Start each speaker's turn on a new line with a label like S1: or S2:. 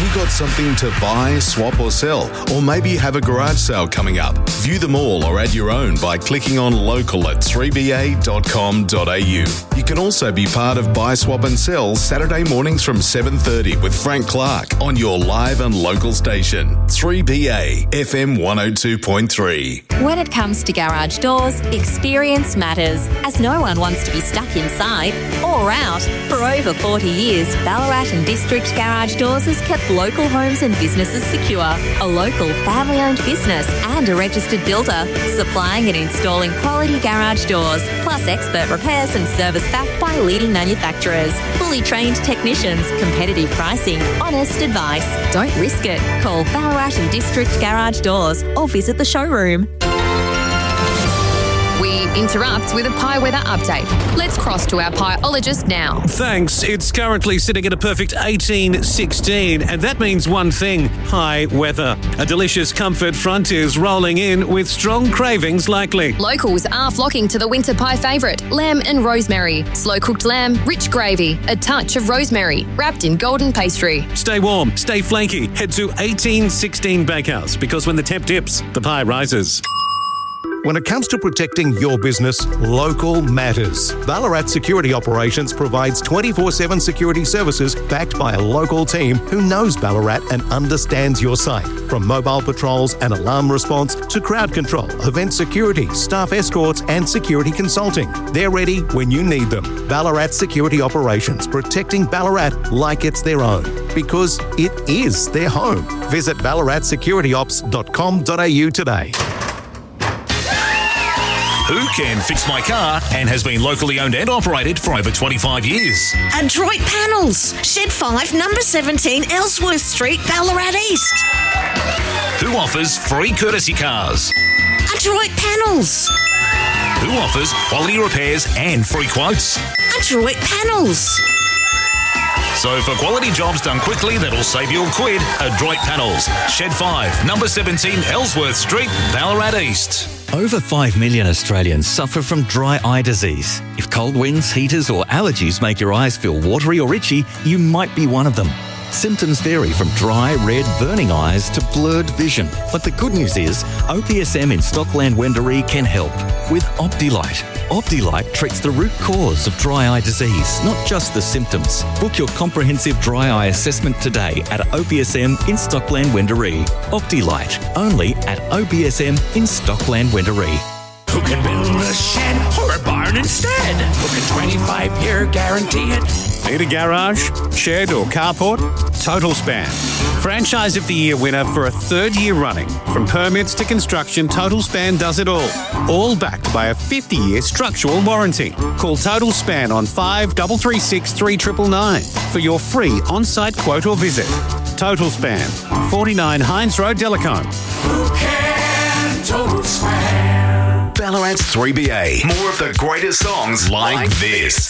S1: you got something to buy, swap or sell? Or maybe you have a garage sale coming up? View them all or add your own by clicking on local at 3ba.com.au. You can also be part of Buy, Swap and Sell Saturday mornings from 7:30 with Frank Clark on your live and local station, 3BA FM 102.3.
S2: When it comes to garage doors, experience matters, as no one wants to be stuck inside or out. For over 40 years, Ballarat and District Garage Doors has kept local homes and businesses secure. A local family-owned business and a registered builder, supplying and installing quality garage doors, plus expert repairs and service backed by leading manufacturers. Fully trained technicians, competitive pricing, honest advice. Don't risk it. Call Ballarat and District Garage Doors or visit the showroom.
S3: We interrupt with a pie weather update. Let's cross to our pieologist now.
S4: Thanks. It's currently sitting at a perfect 18-16, and that means one thing: pie weather. A delicious comfort front is rolling in with strong cravings likely.
S3: Locals are flocking to the winter pie favourite, lamb and rosemary. Slow-cooked lamb, rich gravy, a touch of rosemary, wrapped in golden pastry.
S4: Stay warm, stay flaky. Head to 1816 Bakehouse, because when the temp dips, the pie rises.
S5: When it comes to protecting your business, local matters. Ballarat Security Operations provides 24/7 security services backed by a local team who knows Ballarat and understands your site. From mobile patrols and alarm response to crowd control, event security, staff escorts and security consulting. They're ready when you need them. Ballarat Security Operations, protecting Ballarat like it's their own, because it is their home. Visit ballaratsecurityops.com.au today.
S6: Who can fix my car and has been locally owned and operated for over 25 years?
S7: Adroit Panels, Shed 5, number 17, Ellsworth Street, Ballarat East.
S6: Who offers free courtesy cars?
S7: Adroit Panels.
S6: Who offers quality repairs and free quotes?
S7: Adroit Panels.
S6: So for quality jobs done quickly that'll save you a quid, Adroit Panels, Shed 5, number 17, Ellsworth Street, Ballarat East.
S8: Over 5 million Australians suffer from dry eye disease. If cold winds, heaters or allergies make your eyes feel watery or itchy, you might be one of them. Symptoms vary from dry, red, burning eyes to blurred vision. But the good news is, OPSM in Stockland Wendouree can help with Optilite. Optilite treats the root cause of dry eye disease, not just the symptoms. Book your comprehensive dry eye assessment today at OPSM in Stockland Wendouree. Optilite, only at OPSM in Stockland Wendouree.
S9: Who can build a shed or a barn instead? Who can 25-year guarantee it?
S4: Need a garage, shed or carport? Total Span. Franchise of the Year winner for a third year running. From permits to construction, Total Span does it all. All backed by a 50-year structural warranty. Call Total Span on 5336 3999 for your free on-site quote or visit. Total Span, 49 Hines Road, Delacombe.
S9: Who can Total Span?
S1: Ballarat's 3BA. More of the greatest songs like this.